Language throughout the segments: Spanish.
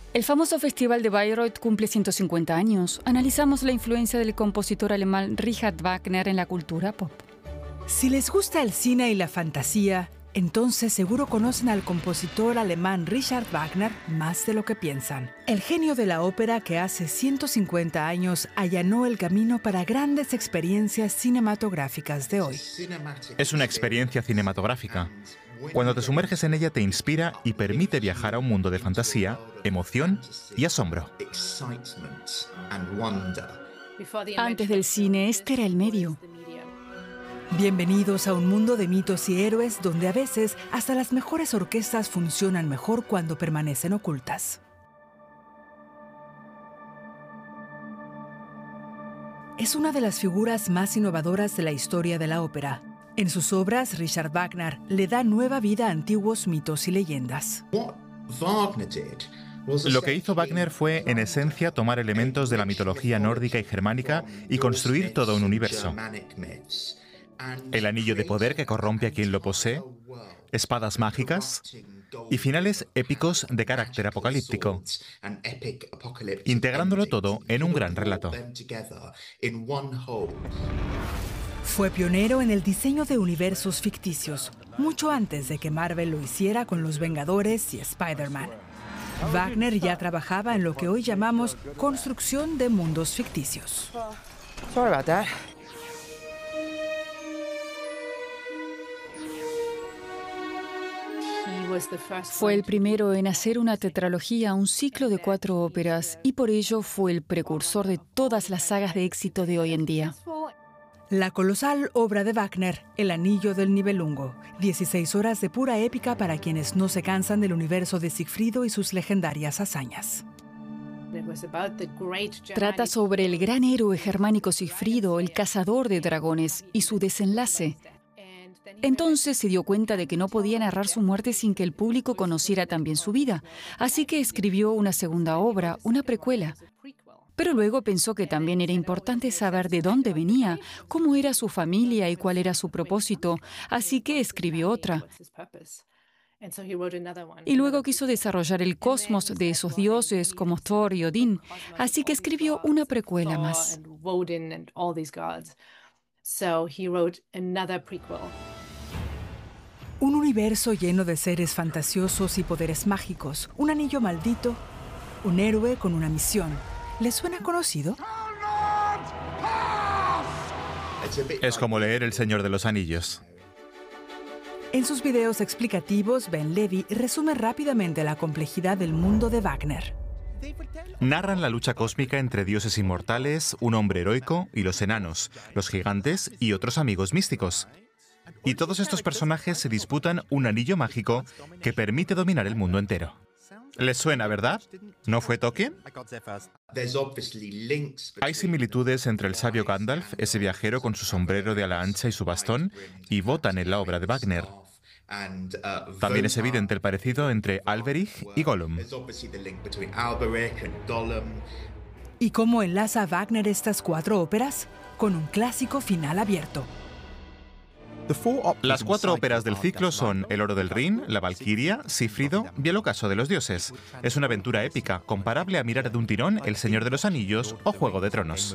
El famoso Festival de Bayreuth cumple 150 años. Analizamos la influencia del compositor alemán Richard Wagner en la cultura pop. Si les gusta el cine y la fantasía, entonces seguro conocen al compositor alemán Richard Wagner más de lo que piensan. El genio de la ópera que hace 150 años allanó el camino para grandes experiencias cinematográficas de hoy. Es una experiencia cinematográfica. Cuando te sumerges en ella te inspira y permite viajar a un mundo de fantasía, emoción y asombro. Antes del cine, este era el medio. Bienvenidos a un mundo de mitos y héroes donde a veces hasta las mejores orquestas funcionan mejor cuando permanecen ocultas. Es una de las figuras más innovadoras de la historia de la ópera. En sus obras, Richard Wagner le da nueva vida a antiguos mitos y leyendas. Lo que hizo Wagner fue, en esencia, tomar elementos de la mitología nórdica y germánica y construir todo un universo. El anillo de poder que corrompe a quien lo posee, espadas mágicas y finales épicos de carácter apocalíptico, integrándolo todo en un gran relato. Fue pionero en el diseño de universos ficticios, mucho antes de que Marvel lo hiciera con Los Vengadores y Spider-Man. Wagner ya trabajaba en lo que hoy llamamos construcción de mundos ficticios. Sorry about that. Fue el primero en hacer una tetralogía, un ciclo de 4 óperas, y por ello fue el precursor de todas las sagas de éxito de hoy en día. La colosal obra de Wagner, El Anillo del Nibelungo. 16 horas de pura épica para quienes no se cansan del universo de Sigfrido y sus legendarias hazañas. Trata sobre el gran héroe germánico Sigfrido, el cazador de dragones, y su desenlace. Entonces se dio cuenta de que no podía narrar su muerte sin que el público conociera también su vida, así que escribió una segunda obra, una precuela. Pero luego pensó que también era importante saber de dónde venía, cómo era su familia y cuál era su propósito, así que escribió otra. Y luego quiso desarrollar el cosmos de esos dioses como Thor y Odín, así que escribió una precuela más. Un universo lleno de seres fantasiosos y poderes mágicos, un anillo maldito, un héroe con una misión. ¿Les suena conocido? Es como leer El Señor de los Anillos. En sus videos explicativos, Ben Levy resume rápidamente la complejidad del mundo de Wagner. Narran la lucha cósmica entre dioses inmortales, un hombre heroico y los enanos, los gigantes y otros amigos místicos. Y todos estos personajes se disputan un anillo mágico que permite dominar el mundo entero. ¿Les suena, verdad? ¿No fue Tolkien? Hay similitudes entre el sabio Gandalf, ese viajero con su sombrero de ala ancha y su bastón, y Wotan en la obra de Wagner. También es evidente el parecido entre Alberich y Gollum. ¿Y cómo enlaza Wagner estas 4 óperas? Con un clásico final abierto. Las 4 óperas del ciclo son El oro del Rin, La Valquiria, Sigfrido y El ocaso de los dioses. Es una aventura épica, comparable a mirar de un tirón El Señor de los Anillos o Juego de Tronos.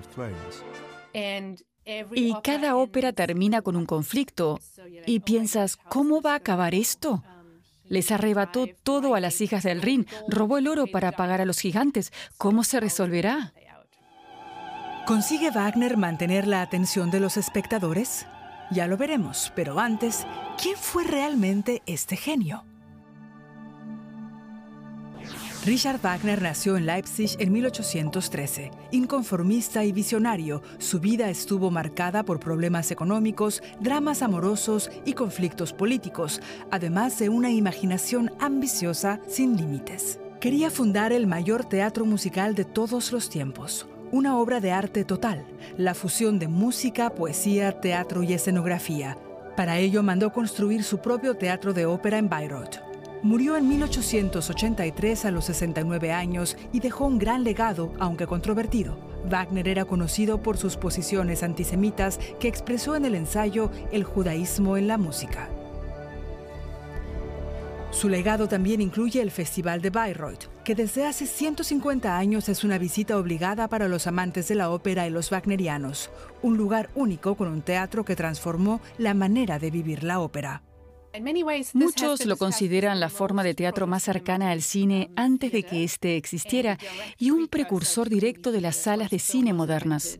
Y cada ópera termina con un conflicto. Y piensas, ¿cómo va a acabar esto? Les arrebató todo a las hijas del Rin, robó el oro para pagar a los gigantes. ¿Cómo se resolverá? ¿Consigue Wagner mantener la atención de los espectadores? Ya lo veremos, pero antes, ¿quién fue realmente este genio? Richard Wagner nació en Leipzig en 1813. Inconformista y visionario, su vida estuvo marcada por problemas económicos, dramas amorosos y conflictos políticos, además de una imaginación ambiciosa sin límites. Quería fundar el mayor teatro musical de todos los tiempos. Una obra de arte total, la fusión de música, poesía, teatro y escenografía. Para ello mandó construir su propio teatro de ópera en Bayreuth. Murió en 1883 a los 69 años y dejó un gran legado, aunque controvertido. Wagner era conocido por sus posiciones antisemitas que expresó en el ensayo El judaísmo en la música. Su legado también incluye el Festival de Bayreuth, que desde hace 150 años es una visita obligada para los amantes de la ópera y los wagnerianos, un lugar único con un teatro que transformó la manera de vivir la ópera. Muchos lo consideran la forma de teatro más cercana al cine antes de que éste existiera y un precursor directo de las salas de cine modernas.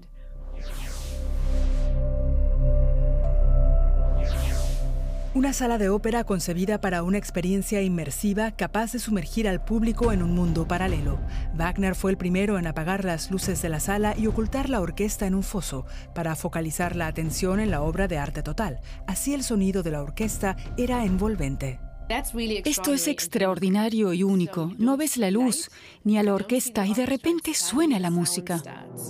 Una sala de ópera concebida para una experiencia inmersiva capaz de sumergir al público en un mundo paralelo. Wagner fue el primero en apagar las luces de la sala y ocultar la orquesta en un foso para focalizar la atención en la obra de arte total. Así el sonido de la orquesta era envolvente. Esto es extraordinario y único. No ves la luz ni a la orquesta y de repente suena la música.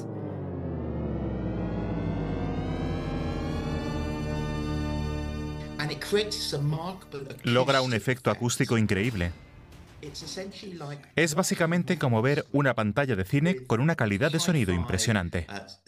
Logra un efecto acústico increíble. Es básicamente como ver una pantalla de cine con una calidad de sonido impresionante.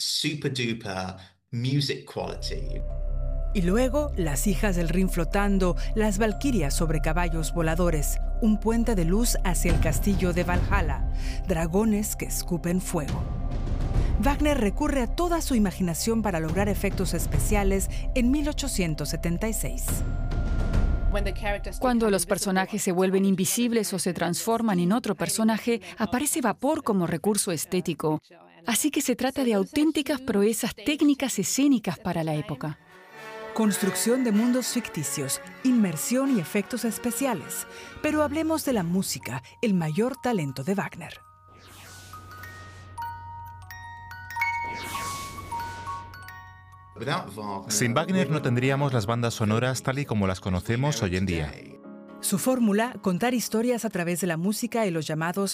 Y luego, las hijas del Rin flotando, las valquirias sobre caballos voladores, un puente de luz hacia el castillo de Valhalla, dragones que escupen fuego. Wagner recurre a toda su imaginación para lograr efectos especiales en 1876. Cuando los personajes se vuelven invisibles o se transforman en otro personaje, aparece vapor como recurso estético. Así que se trata de auténticas proezas técnicas escénicas para la época. Construcción de mundos ficticios, inmersión y efectos especiales. Pero hablemos de la música, el mayor talento de Wagner. Sin Wagner no tendríamos las bandas sonoras tal y como las conocemos hoy en día. Su fórmula, contar historias a través de la música y los llamados